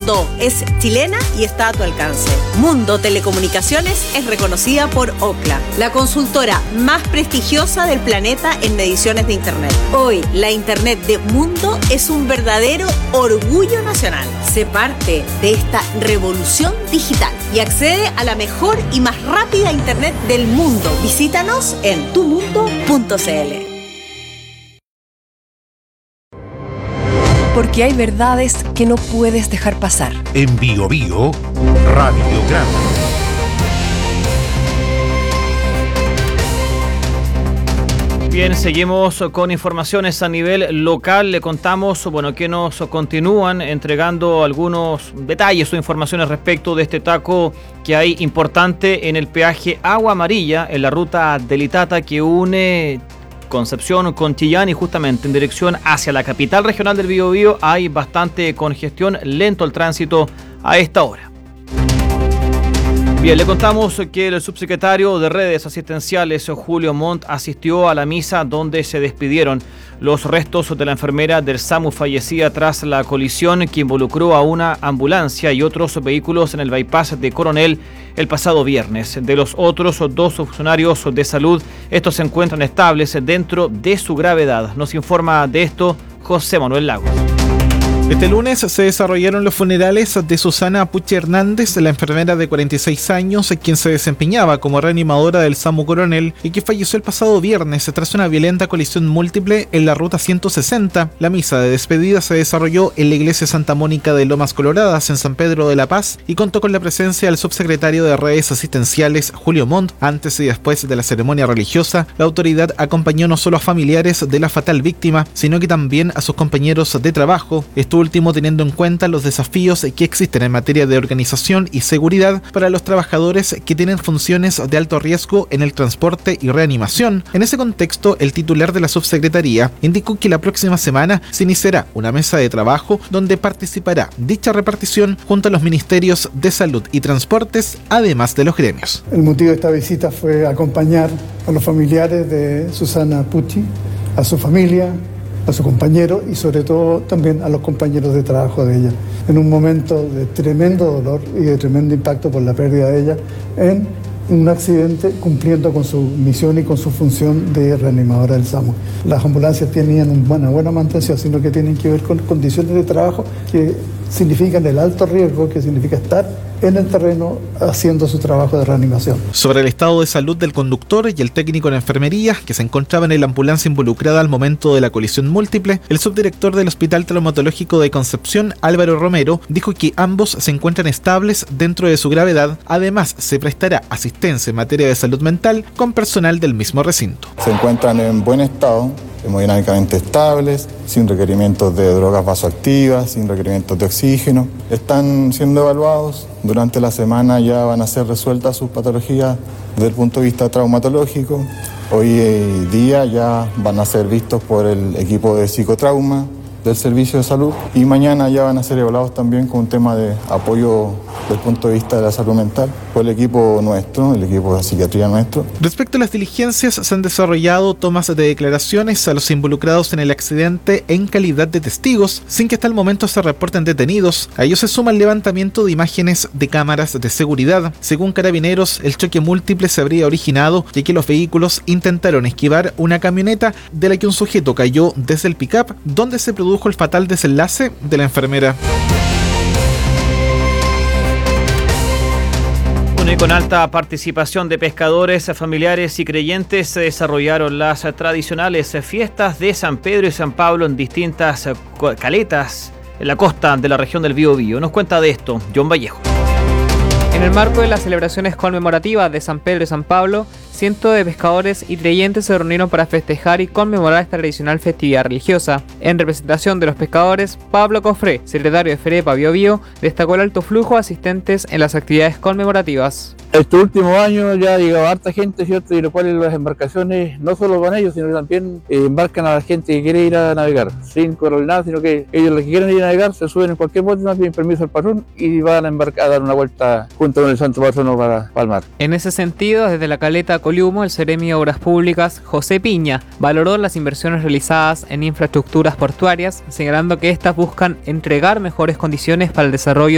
Mundo es chilena y está a tu alcance. Mundo Telecomunicaciones es reconocida por Ookla, la consultora más prestigiosa del planeta en mediciones de Internet. Hoy, la Internet de Mundo es un verdadero orgullo nacional. Sé parte de esta revolución digital y accede a la mejor y más rápida Internet del mundo. Visítanos en tumundo.cl. Porque hay verdades que no puedes dejar pasar. En Bio Bio, Radiograma. Bien, seguimos con informaciones a nivel local. Le contamos, que nos continúan entregando algunos detalles o informaciones respecto de este taco que hay importante en el peaje Agua Amarilla, en la ruta del Itata que une Concepción con Chillán y justamente en dirección hacia la capital regional del Biobío hay bastante congestión, lento el tránsito a esta hora. Bien, le contamos que el subsecretario de Redes Asistenciales, Julio Montt, asistió a la misa donde se despidieron los restos de la enfermera del SAMU fallecida tras la colisión que involucró a una ambulancia y otros vehículos en el bypass de Coronel el pasado viernes. De los otros dos funcionarios de salud, estos se encuentran estables dentro de su gravedad. Nos informa de esto José Manuel Lagos. Este lunes se desarrollaron los funerales de Susana Puche Hernández, la enfermera de 46 años, quien se desempeñaba como reanimadora del SAMU Coronel y que falleció el pasado viernes tras una violenta colisión múltiple en la ruta 160. La misa de despedida se desarrolló en la iglesia Santa Mónica de Lomas Coloradas, en San Pedro de la Paz, y contó con la presencia del subsecretario de Redes Asistenciales, Julio Montt. Antes y después de la ceremonia religiosa, la autoridad acompañó no solo a familiares de la fatal víctima, sino que también a sus compañeros de trabajo. Último teniendo en cuenta los desafíos que existen en materia de organización y seguridad para los trabajadores que tienen funciones de alto riesgo en el transporte y reanimación. En ese contexto, el titular de la subsecretaría indicó que la próxima semana se iniciará una mesa de trabajo donde participará dicha repartición junto a los ministerios de Salud y Transportes, además de los gremios. El motivo de esta visita fue acompañar a los familiares de Susana Pucci, a su familia, a su compañero y sobre todo también a los compañeros de trabajo de ella, en un momento de tremendo dolor y de tremendo impacto por la pérdida de ella en un accidente, cumpliendo con su misión y con su función de reanimadora del SAMU. Las ambulancias tenían una buena mantención, sino que tienen que ver con condiciones de trabajo que significan el alto riesgo, que significa estar en el terreno haciendo su trabajo de reanimación. Sobre el estado de salud del conductor y el técnico en enfermería que se encontraban en la ambulancia involucrada al momento de la colisión múltiple, el subdirector del Hospital Traumatológico de Concepción, Álvaro Romero, dijo que ambos se encuentran estables dentro de su gravedad. Además, se prestará asistencia en materia de salud mental con personal del mismo recinto. Se encuentran en buen estado, hemodinámicamente estables, sin requerimientos de drogas vasoactivas, sin requerimientos de oxígeno. Están siendo evaluados. Durante la semana ya van a ser resueltas sus patologías desde el punto de vista traumatológico. Hoy día ya van a ser vistos por el equipo de psicotrauma del servicio de salud y mañana ya van a ser evaluados también con un tema de apoyo desde el punto de vista de la salud mental por el equipo nuestro, el equipo de psiquiatría nuestro. Respecto a las diligencias, se han desarrollado tomas de declaraciones a los involucrados en el accidente en calidad de testigos, sin que hasta el momento se reporten detenidos. A ello se suma el levantamiento de imágenes de cámaras de seguridad. Según Carabineros, el choque múltiple se habría originado ya que los vehículos intentaron esquivar una camioneta de la que un sujeto cayó desde el pick-up, donde se produjo el fatal desenlace de la enfermera. Y con alta participación de pescadores, familiares y creyentes se desarrollaron las tradicionales fiestas de San Pedro y San Pablo en distintas caletas en la costa de la región del Biobío. Nos cuenta de esto John Vallejo. En el marco de las celebraciones conmemorativas de San Pedro y San Pablo, cientos de pescadores y creyentes se reunieron para festejar y conmemorar esta tradicional festividad religiosa. En representación de los pescadores, Pablo Cofré, secretario de FEREPA Biobío, destacó el alto flujo de asistentes en las actividades conmemorativas. Estos últimos años ya ha llegado harta gente, ¿cierto? Y lo cual las embarcaciones no solo van ellos, sino que también embarcan a la gente que quiere ir a navegar, sin cobrar nada, sino que ellos los que quieren ir a navegar se suben en cualquier bote, no piden permiso al patrón y van a embarcar a dar una vuelta junto con el santo patrono para el mar. En ese sentido, desde la caleta Coliumo, el Seremi de Obras Públicas, José Piña, valoró las inversiones realizadas en infraestructuras portuarias, señalando que estas buscan entregar mejores condiciones para el desarrollo